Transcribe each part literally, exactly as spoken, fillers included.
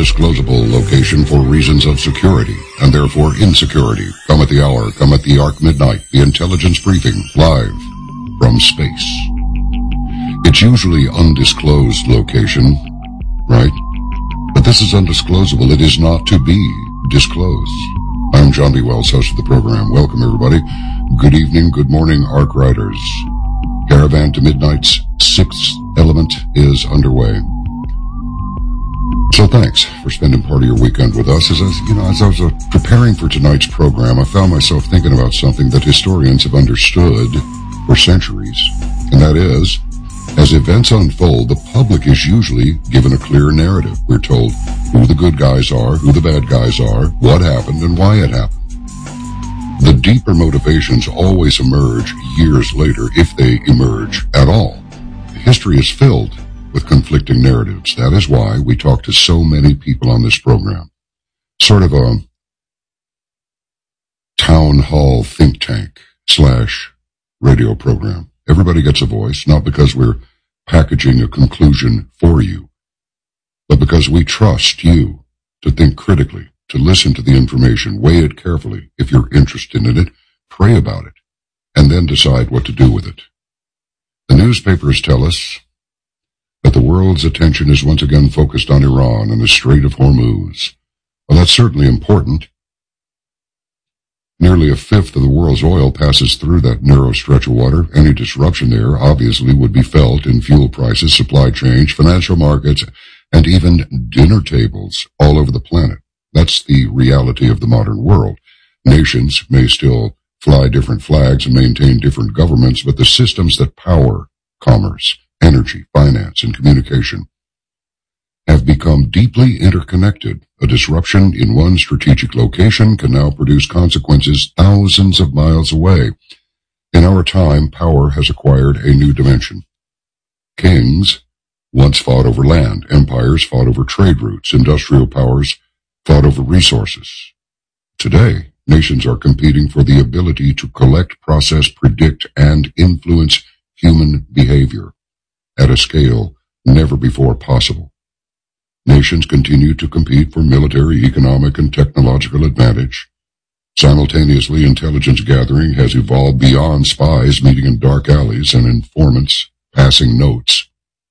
undisclosable location for reasons of security, and therefore insecurity. Come at the hour, come at the Arc Midnight, the intelligence briefing, live from space. It's usually undisclosed location, right? But this is undisclosable. It is not to be disclosed. I'm John B. Wells, host of the program. Welcome, everybody. Good evening, good morning, Arc Riders. Caravan to Midnight's sixth element is underway. So thanks for spending part of your weekend with us. As I, you know, as I was uh, preparing for tonight's program, I found myself thinking about something that historians have understood for centuries, and that is, as events unfold, the public is usually given a clear narrative. We're told who the good guys are, who the bad guys are, what happened, and why it happened. The deeper motivations always emerge years later, if they emerge at all. History is filled with conflicting narratives. That is why we talk to so many people on this program. Sort of a town hall think tank slash radio program. Everybody gets a voice, not because we're packaging a conclusion for you, but because we trust you to think critically, to listen to the information, weigh it carefully. If you're interested in it, pray about it, and then decide what to do with it. The newspapers tell us that the world's attention is once again focused on Iran and the Strait of Hormuz. Well, that's certainly important. Nearly a fifth of the world's oil passes through that narrow stretch of water. Any disruption there obviously would be felt in fuel prices, supply chains, financial markets, and even dinner tables all over the planet. That's the reality of the modern world. Nations may still fly different flags and maintain different governments, but the systems that power commerce, energy, finance, and communication have become deeply interconnected. A disruption in one strategic location can now produce consequences thousands of miles away. In our time, power has acquired a new dimension. Kings once fought over land. Empires fought over trade routes. Industrial powers fought over resources. Today, nations are competing for the ability to collect, process, predict, and influence human behavior at a scale never before possible. Nations continue to compete for military, economic, and technological advantage. Simultaneously, intelligence gathering has evolved beyond spies meeting in dark alleys and informants passing notes.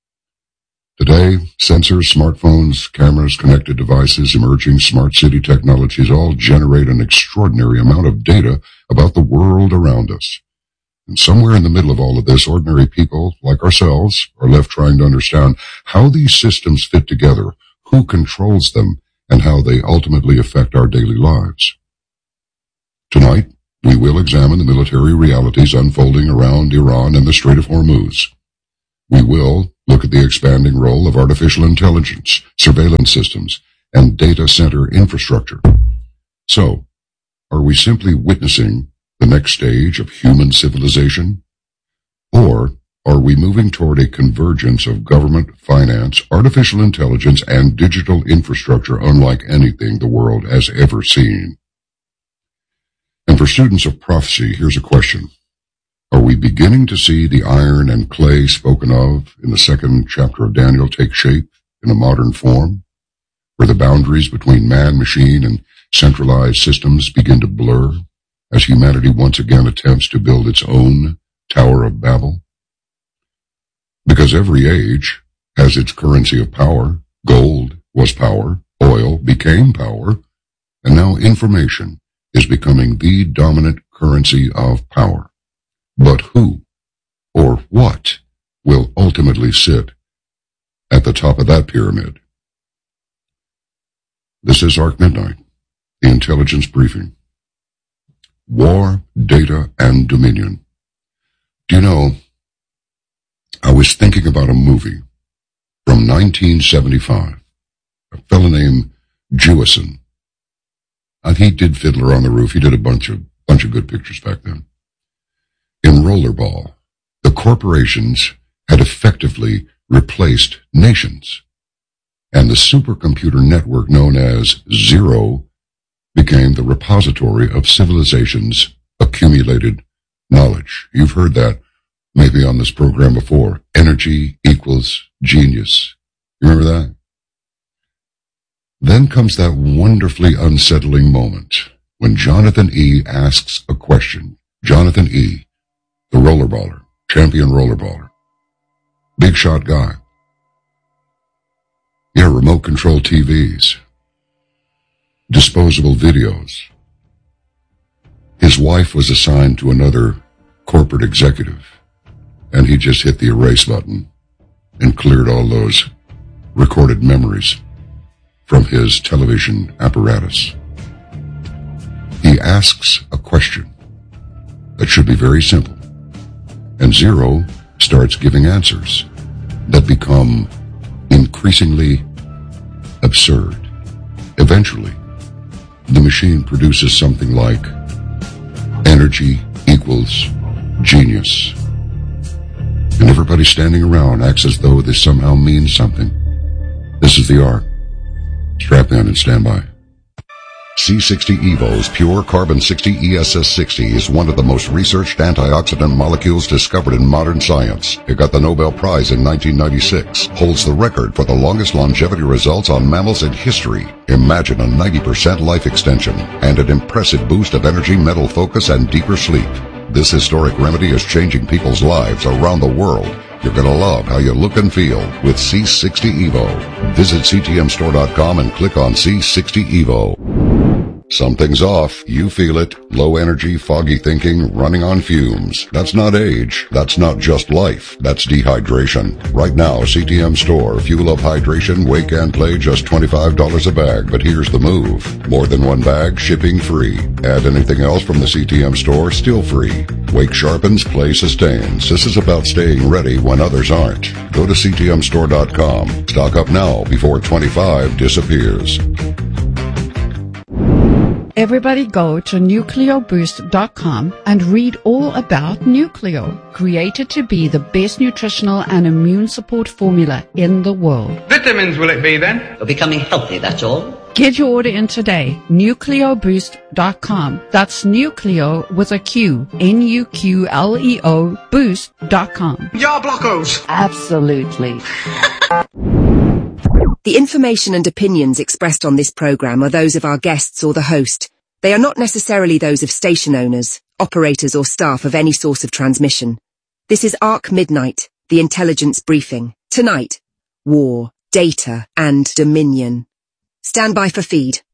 Today, sensors, smartphones, cameras, connected devices, emerging smart city technologies all generate an extraordinary amount of data about the world around us. And somewhere in the middle of all of this, ordinary people like ourselves are left trying to understand how these systems fit together, who controls them, and how they ultimately affect our daily lives. Tonight, we will examine the military realities unfolding around Iran and the Strait of Hormuz. We will look at the expanding role of artificial intelligence, surveillance systems, and data center infrastructure. So, are we simply witnessing the next stage of human civilization? Or are we moving toward a convergence of government, finance, artificial intelligence, and digital infrastructure unlike anything the world has ever seen? And for students of prophecy, here's a question. Are we beginning to see the iron and clay spoken of in the second chapter of Daniel take shape in a modern form, where the boundaries between man, machine, and centralized systems begin to blur as humanity once again attempts to build its own Tower of Babel? Because every age has its currency of power. Gold was power, oil became power, and now information is becoming the dominant currency of power. But who or what will ultimately sit at the top of that pyramid? This is Arc Midnight, the intelligence briefing. War, data, and dominion. Do you know, I was thinking about a movie from nineteen seventy-five. A fellow named Jewison. And he did Fiddler on the Roof. He did a bunch of bunch of good pictures back then. In Rollerball, the corporations had effectively replaced nations, and the supercomputer network known as Zero became the repository of civilization's accumulated knowledge. You've heard that maybe on this program before. Energy equals genius. You remember that? Then comes that wonderfully unsettling moment when Jonathan E. asks a question. Jonathan E., the rollerballer, champion rollerballer, big shot guy. Yeah, remote control T Vs, disposable videos. His wife was assigned to another corporate executive, and he just hit the erase button and cleared all those recorded memories from his television apparatus. He asks a question that should be very simple, and Zero starts giving answers that become increasingly absurd. Eventually, the machine produces something like energy equals genius. And everybody standing around acts as though this somehow means something. This is the Ark. Strap in and stand by. C sixty Evo's Pure Carbon sixty E S S sixty is one of the most researched antioxidant molecules discovered in modern science. It got the Nobel Prize in nineteen ninety-six, holds the record for the longest longevity results on mammals in history. Imagine a ninety percent life extension and an impressive boost of energy, mental focus, and deeper sleep. This historic remedy is changing people's lives around the world. You're going to love how you look and feel with C sixty Evo. Visit C T M store dot com and click on C sixty Evo. Something's off. You feel it. Low energy, foggy thinking, running on fumes. That's not age. That's not just life. That's dehydration. Right now, C T M Store, Fuel Up Hydration, Wake and Play, just twenty-five dollars a bag. But here's the move. More than one bag, shipping free. Add anything else from the C T M Store, still free. Wake sharpens, Play sustains. This is about staying ready when others aren't. Go to C T M store dot com. Stock up now before twenty-five disappears. Everybody go to Nucleo Boost dot com and read all about Nucleo, created to be the best nutritional and immune support formula in the world. Vitamins will it be then? You're becoming healthy, that's all. Get your order in today, Nucleo Boost dot com. That's Nucleo with a Q, N U Q L E O, Boost dot com. Yar blockos! Absolutely. The information and opinions expressed on this program are those of our guests or the host. They are not necessarily those of station owners, operators or staff of any source of transmission. This is Ark Midnight, the intelligence briefing. Tonight, war, data, and dominion. Stand by for feed.